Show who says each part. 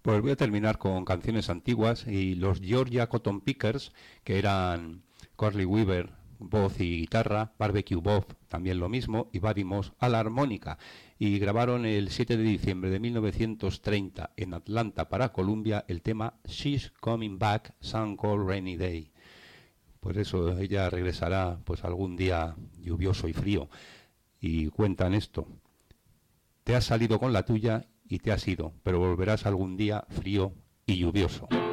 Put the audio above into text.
Speaker 1: Pues voy a terminar con canciones antiguas y los Georgia Cotton Pickers, que eran Curly Weaver, voz y guitarra, Barbecue Bob, también lo mismo, y Buddy Moss a la armónica. Y grabaron el 7 de diciembre de 1930 en Atlanta para Columbia el tema She's Coming Back, Some Cold Rainy Day. Pues eso, ella regresará pues algún día lluvioso y frío. Y cuentan esto: te has salido con la tuya y te has ido, pero volverás algún día frío y lluvioso.